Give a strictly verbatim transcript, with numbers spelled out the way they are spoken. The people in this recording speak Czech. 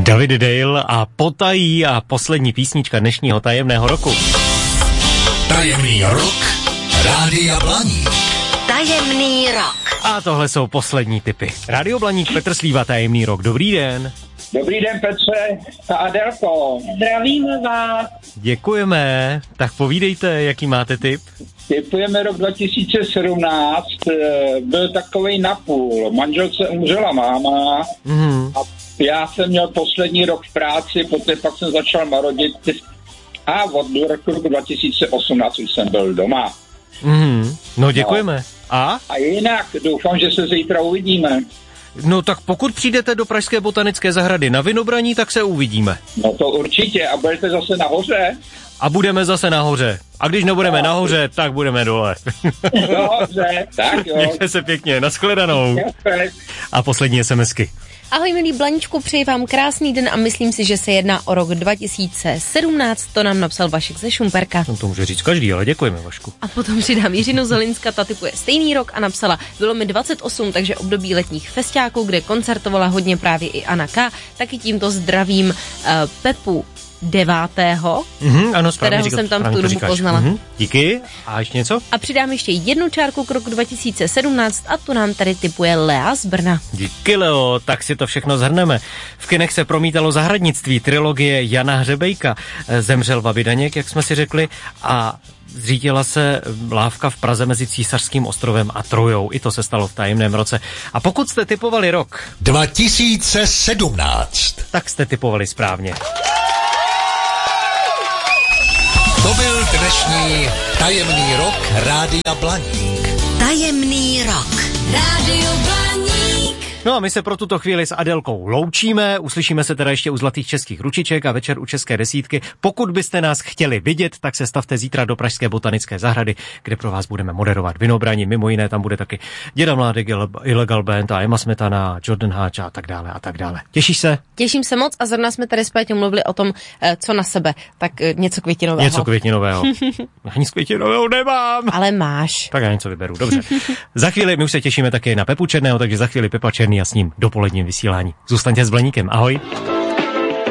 David Dale a Potají a poslední písnička dnešního tajemného roku. Tajemný rok Rádia Blaník. Tajemný rok. A tohle jsou poslední tipy. Rádio Blaník, Petr Slíva, Tajemný rok. Dobrý den. Dobrý den, Petře a Adelko. Zdravíme vás. Děkujeme. Tak povídejte, jaký máte tip? Tipujeme rok dva tisíce sedmnáct. Byl takovej napůl. Manželce umřela máma mm. a já jsem měl poslední rok v práci, poté pak jsem začal marodit a od roku dva tisíce osmnáct už jsem byl doma. Mm. No děkujeme. No. A? A jinak doufám, že se zítra uvidíme. No tak pokud přijdete do Pražské botanické zahrady na Vinobraní, tak se uvidíme. No to určitě. A budete zase nahoře? A budeme zase nahoře. A když nebudeme no. nahoře, tak budeme dole. Dobře, tak jo. Mějte se pěkně, nashledanou. A poslední SMSky. Ahoj milí Blaníčku, přeji vám krásný den a myslím si, že se jedná o rok dva tisíce sedmnáct, to nám napsal Vašek ze Šumperka. No to může říct každý, ale děkujeme, Vašku. A potom přidám Jiřinu Zelinska, ta typuje stejný rok a napsala, bylo mi dvacet osm, takže období letních festiáků, kde koncertovala hodně právě i Anna K. Taky tímto zdravím uh, Pepu devátého, mm-hmm, ano, kterého říkat, jsem tam v tu dobu poznala. Mm-hmm, díky. A ještě něco? A přidám ještě jednu čárku k roku dva tisíce sedmnáct a tu nám tady tipuje Lea z Brna. Díky, Leo, tak si to všechno zhrneme. V kinech se promítalo Zahradnictví, trilogie Jana Hřebejka. Zemřel Babi Daněk, jak jsme si řekli, a zřítila se lávka v Praze mezi Císařským ostrovem a Trojou. I to se stalo v tajemném roce. A pokud jste tipovali rok dva tisíce sedmnáct, tak jste tipovali správně. To byl dnešní tajemný rok Rádia Blaník. Tajemný rok. Rádio Blaník. No a my se pro tuto chvíli s Adelkou loučíme, uslyšíme se teda ještě u Zlatých českých ručiček a večer u České desítky. Pokud byste nás chtěli vidět, tak se stavte zítra do Pražské botanické zahrady, kde pro vás budeme moderovat Vinobraní, mimo jiné tam bude taky Děda Mládek, Illegal Band a Emma Smetana, Jordan Hatch a tak dále a tak dále. Těšíš se? Těším se moc a zrovna jsme tady s Péťou mluvili o tom, co na sebe, tak něco květinového. Něco květinového. Nic květinového nemám. Ale máš. Tak já něco vyberu, dobře. Za chvíli my už se těšíme taky na Pepu Černého, takže za chvíli Pepa Černý a s ním dopoledním vysílání. Zůstaňte s Blaníkem, ahoj.